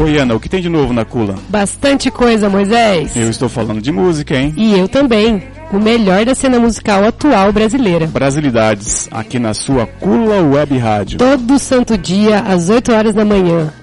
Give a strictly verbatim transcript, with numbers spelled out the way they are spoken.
Oi, Ana, o que tem de novo na Cula? Bastante coisa, Moisés. Eu estou falando de música, hein? E eu também. O melhor da cena musical atual brasileira. Brasilidades, aqui na sua Cula Web Rádio. Todo santo dia, às oito horas da manhã.